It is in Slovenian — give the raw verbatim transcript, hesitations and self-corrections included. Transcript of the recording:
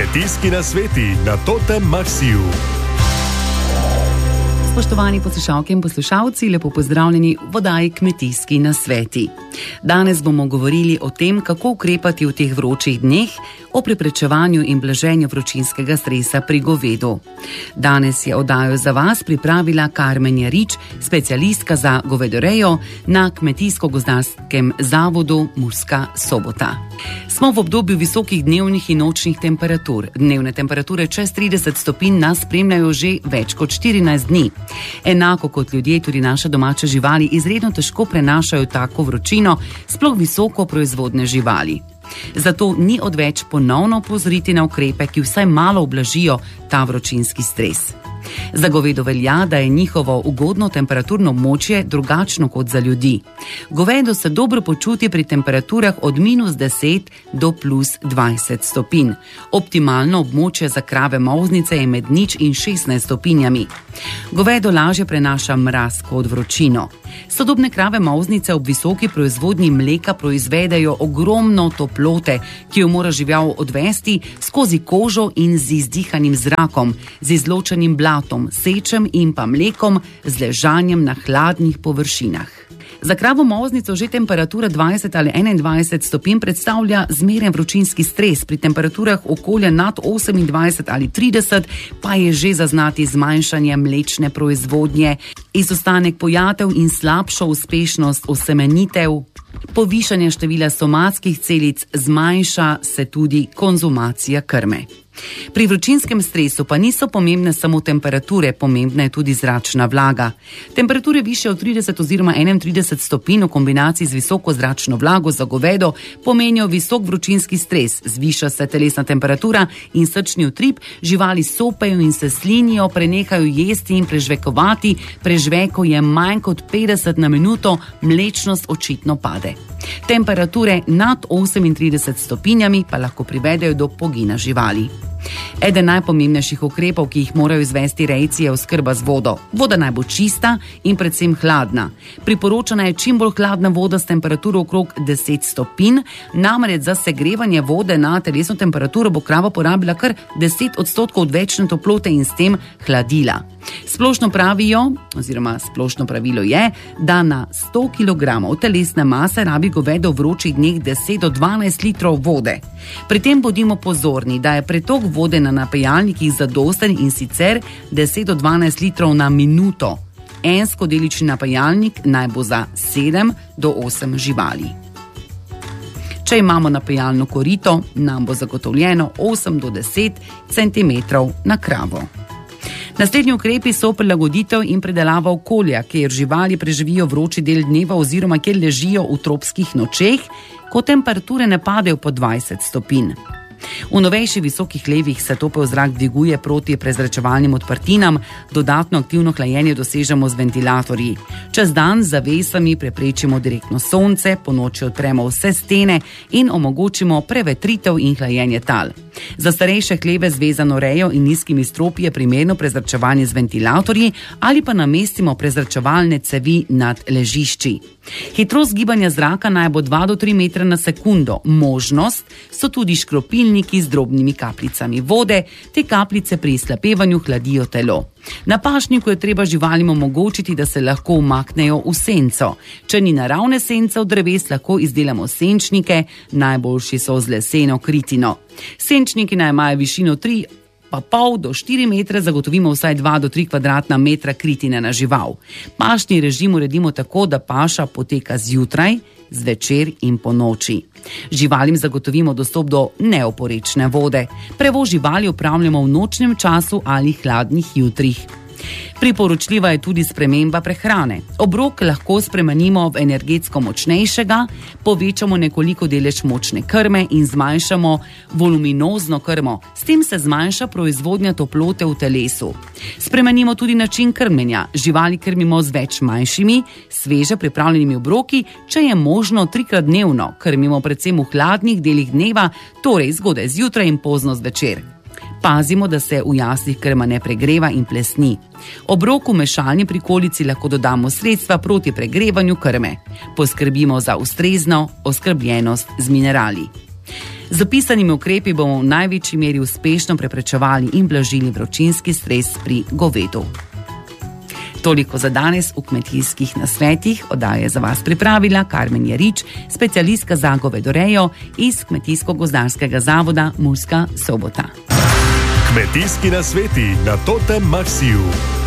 Kmetijski nasveti na Totem Maxiju. Spoštovani poslušalke in poslušalci, lepo pozdravljeni v oddaji Kmetijski nasveti. Danes bomo govorili o tem, kako ukrepati v teh vročih dneh, o preprečevanju in blaženju vročinskega stresa pri govedu. Danes je oddajo za vas pripravila Karmen Jarič, specialistka za govedorejo na Kmetijsko-gozdarskem zavodu Murska Sobota. Smo v obdobju visokih dnevnih in nočnih temperatur. Dnevne temperature čez trideset stopinj nas spremljajo že več kot štirinajst dni. Enako kot ljudje, tudi naše domače živali izredno težko prenašajo tako vročino, sploh visoko proizvodne živali. Zato ni odveč ponovno opozoriti na ukrepe, ki vsaj malo ublažijo ta vročinski stres. Za govedo velja, da je njihovo ugodno temperaturno območje drugačno kot za ljudi. Govedo se dobro počuti pri temperaturah od minus deset do plus dvajset stopinj. Optimalno območje za krave molznice je med nič in šestnajst stopinjami. Govedo lažje prenaša mraz kot vročino. Sodobne krave molznice ob visoki proizvodnji mleka proizvedejo ogromno toplote, ki jo mora žival odvesti skozi kožo in z izdihanim zrakom, z izločenim blatom, sečem in pa mlekom, z ležanjem na hladnih površinah. Za kravo molznico že temperatura dvajset ali enaindvajset stopinj predstavlja zmeren vročinski stres, pri temperaturah okolja nad osemindvajset ali trideset pa je že zaznati zmanjšanje mlečne proizvodnje, izostanek pojatev in slabšo uspešnost osemenitev, povišanje števila somatskih celic, zmanjša se tudi konzumacija krme. Pri vročinskem stresu pa niso pomembne samo temperature, pomembna je tudi zračna vlaga. Temperature više od trideset oziroma enaintrideset stopinj v kombinaciji z visoko zračno vlago za govedo pomenijo visok vročinski stres, zviša se telesna temperatura in srčni utrip, živali sopejo in se slinijo, prenehajo jesti in prežvekovati, prežveko je manj kot petdeset na minuto, mlečnost očitno pade. Temperature nad osemintrideset stopinjami pa lahko privedejo do pogina živali. Eden najpomembnejših ukrepov, ki jih morajo izvesti rejci, je oskrba z vodo. Voda naj bo čista in predvsem hladna. Priporočena je čim bolj hladna voda s temperaturo okrog deset stopinj, namreč za segrevanje vode na telesno temperaturo bo krava porabila kar deset odstotkov odvečne toplote in s tem hladila. Splošno pravijo, oziroma splošno pravilo je, da na sto kilogramov telesne mase rabi govedo v vročih dneh deset do dvanajst litrov vode. Pri tem bodimo pozorni, da je pretok vode na napajalnikih zadosten in sicer deset do dvanajst litrov na minuto. En skodelični napajalnik naj bo za sedem do osem živali. Če imamo napajalno korito, nam bo zagotovljeno osem do deset centimetrov na kravo. Naslednji ukrepi so prilagoditev in predelava okolja, kjer živali preživijo vroči del dneva oziroma kjer ležijo v tropskih nočeh, ko temperature ne padejo pod dvajset stopinj. V novejših visokih levih se topel zrak dviguje proti prezračevalnim odprtinam, dodatno aktivno hlajenje dosežemo z ventilatorji. Čez dan z zavesami preprečimo direktno sonce, ponoči odpremo vse stene in omogočimo prevetritev in hlajenje tal. Za starejše hleve z vezano rejo in nizkimi stropi je primerno prezračevanje z ventilatorji ali pa namestimo prezračevalne cevi nad ležišči. Hitrost gibanja zraka naj bo dva do tri metre na sekundo. Možnost so tudi škropilniki z drobnimi kapljicami vode, te kapljice pri izhlapevanju hladijo telo. Na pašniku je treba živalim omogočiti, da se lahko umaknejo v senco. Če ni naravne sence od dreves, lahko izdelamo senčnike, najboljši so z leseno kritino. Senčniki naj imajo višino tri pa pol do štiri metre, zagotovimo vsaj dva do tri kvadratna metra kritine na žival. Pašni režim uredimo tako, da paša poteka zjutraj, zvečer in po noči. Živalim zagotovimo dostop do neoporečne vode. Prevoz živali opravljamo v nočnem času ali hladnih jutrih. Priporočljiva je tudi sprememba prehrane. Obrok lahko spremenimo v energetsko močnejšega, povečamo nekoliko delež močne krme in zmanjšamo voluminozno krmo. S tem se zmanjša proizvodnja toplote v telesu. Spremenimo tudi način krmenja. Živali krmimo z več manjšimi, sveže pripravljenimi obroki, če je možno trikrat dnevno. Krmimo predvsem v hladnih delih dneva, torej zgodaj zjutraj in pozno zvečer. Pazimo, da se v jaslih krma ne pregreva in plesni. Obroku mešalni prikolici lahko dodamo sredstva proti pregrevanju krme. Poskrbimo za ustrezno oskrbljenost z minerali. Z zapisanimi ukrepi bomo v največji meri uspešno preprečevali in blažili vročinski stres pri govedu. Toliko za danes v kmetijskih nasvetih. Oddajo je za vas pripravila Karmen Jarič, specialistka za govedorejo iz Kmetijsko-gozdarskega zavoda Murska Sobota. Kmetijski nasveti na Totem Maxiju.